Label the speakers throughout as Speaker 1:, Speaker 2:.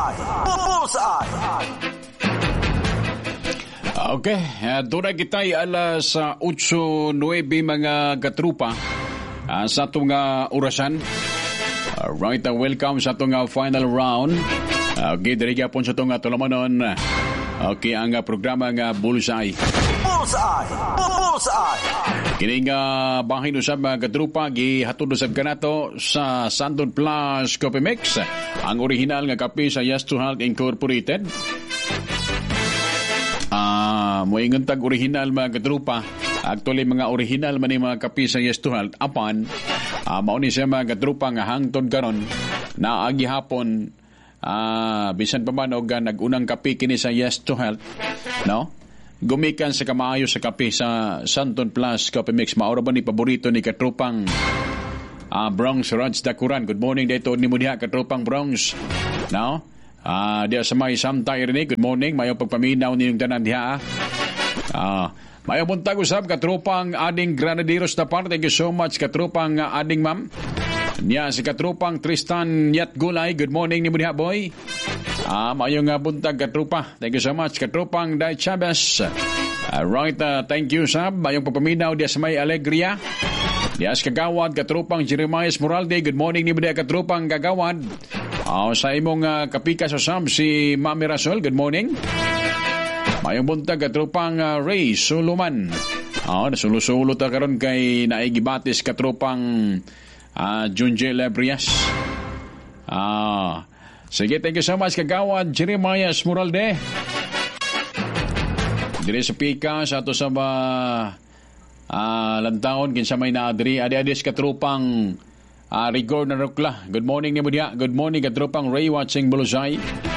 Speaker 1: Okay, doon kita alas 8:09 mga katrupa sa itong orasan. Right, welcome sa itong final round. Okay, diriga po sa itong tulamanon. Okay, ang programa nga Bullseye. Kining bahin usab mga katrupa, gihatod usab kanato sa Sandon Plus Coffee Mix, ang original nga kape sa Yes to Health Incorporated. Moingon tag original mga katrupa. Actually mga original man mga kape sa Yes to Health apan mao ni siya mga katrupa nga hangtod karon na agihapon bisan pa man og nagunang kape kini sa Yes to Health, no? Gumikan sa kamaayo sa kape sa Santon Plus Coffee Mix. Maura ba ni paborito ni katrupang Bronx Raj Dakuran? Good morning dito ni mo diha katrupang Bronx, no? Diya sa may Samtay rin. Good morning, mayong pagpaminaw ninyong tanan diha. Mayong buntag usab katrupang ading Granaderos na par. Thank you so much katrupang ading ma'am. Niya si katrupang Tristan Yat Gulay. Good morning ni mo diha boy. Mayong buntag katrupa. Thank you so much katrupang Day Chavez. Right, thank you sab. Mayong pagpaminaw diya sa may Alegria. Diya sa Kagawad katrupang Jeremiah Moralde. Good morning ni mo diha katrupang Kagawad. Sa imong kapika sa Sam si Mami Rasol. Good morning. Mayong buntag katrupang Ray Suluman. Nasulo-sulo ta karon kay naigibatis katrupang Junje Lebrias. Sige, thank you so much kagawad Jeremiah Moralde. Dire sa pika sa ato sa lantaon kinsa may naadri adi-adis katrupang Rigor na Rukla. Good morning ni mo diha. Good morning katrupang Ray watching Bulusay.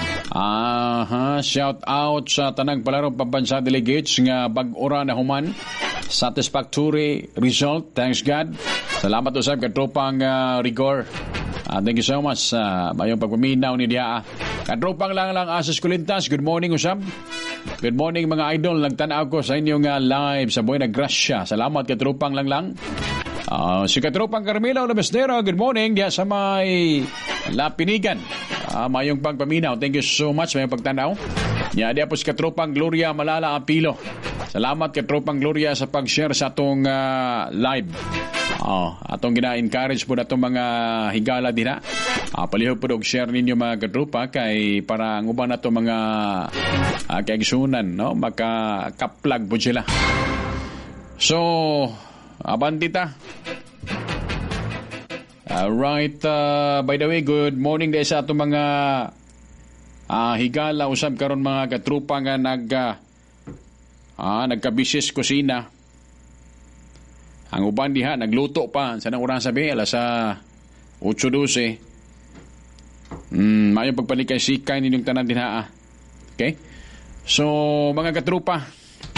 Speaker 1: Shout out sa tanang palarong pambansa delegates nga bag-ora na human. Satisfactory result. Thanks God. Salamat usab katrupang Rigor. Thank you so much. Mayong pagpaminaw ni diha. Katropang lang Asis Kulintas. Good morning usab. Good morning mga idol. Nagtanaw ko sa inyong live sa Buena Gracia. Salamat katropang lang. Si katropang Carmelo Labestero. Good morning diha sa may Lapinigan. Mayong pagpaminaw. Thank you so much. Mayong pagtanaw. Diha po si katropang Gloria Malala Apilo. Salamat katropang Gloria sa pag-share sa atong live. Atong gina-encourage po na itong mga higala din na. Palihog po share ninyo mga katropa kay para ang uban na itong mga kaigsunan, no? Makakaplag po sila. So, abanti ta. Right, by the way, good morning dahil sa itong mga higala usab karon mga katropa nga nagkabisis kusina. Ang uban diha nagluto pa sa nang urang sabi alas 8:12. Mayo pagpanikay sikay ninyong tanan dinha. Okay? So mga katrupa,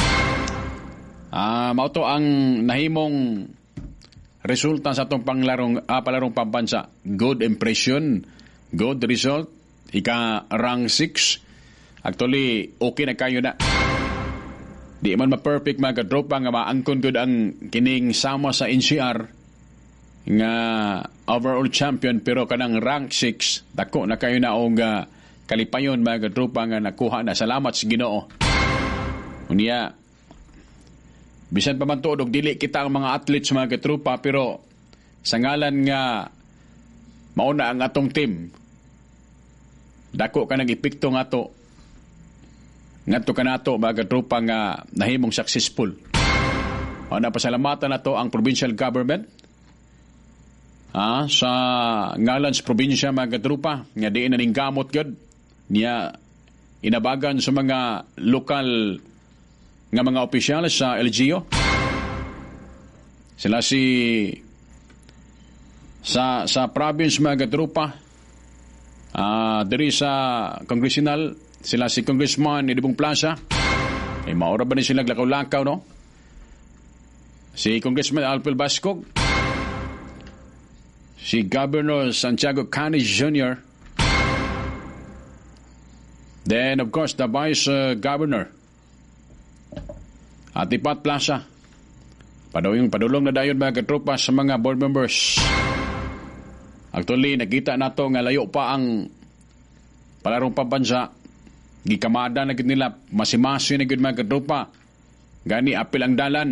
Speaker 1: mao to ang nahimong resulta sa atong palarong pambansa. Good impression, good result. Rank 6. Actually, okay na kayo na. Di man ma-perfect mga katropa nga maangkon gud ang kining sama sa NCR nga overall champion pero kanang rank 6 dako na kayo na og kalipayon mga katropa nga nakuha na. Salamat sa Ginoo. Unya bisan pa man tuod og dili kita ang mga athletes mga katropa pero sa ngalan nga mauna ang atong team dako ka nag-epekto nga to ngadto kanato mga katropa nga nahimong successful. Napasalamatan nato ang provincial government sa ngalan sa probinsya mga katropa nga diin na ning gamot gud niya inabagan sa mga lokal nga mga opisyal sa LGU. Sila sa province mga katropa diri sa congressional. Sila si Congressman Idibong Plaza. Maura ba ni sila lakaw-lakaw, no? Si Congressman Alpil Bascog. Si Governor Santiago Canis Jr. Then, of course, the Vice Governor Atipat Plaza. Padulong na dayon mga katropa sa mga board members. Actually, nakita nato nga layo pa ang palarong pambansa, gikamada na gid nila, masimasi na gid mga katrupa. Gani apil ang dalan.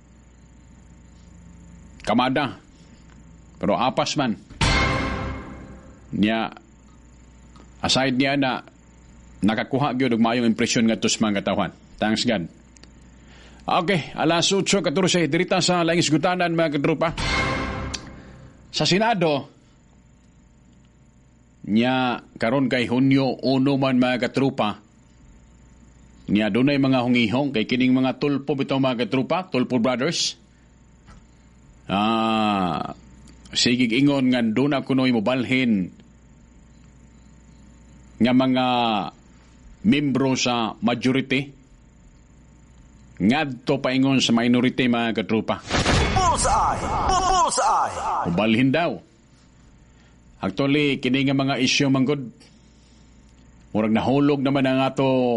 Speaker 1: Kamada. Pero apas man. Niya, aside niya na nakakuha gyud og maayong impresyon ngadto sa mga katawhan. Thanks God. Okay, alas 8:14 dirita sa Langis Gutanan mga katrupa. Sa Senado, niya karon kay Hunyo 1 man mga katrupa. Niya dunay mga hungihong kay kining mga tulpo bitaw mga katrupa, Tulpo Brothers. Sigig ingon nga duna kunoy mobalhin nga mga membro sa majority ngadto paingon sa minority mga katrupa. Bullseye! Mobalhin daw. Actually, kini nga mga isyu manggod murag nahulog naman ang ato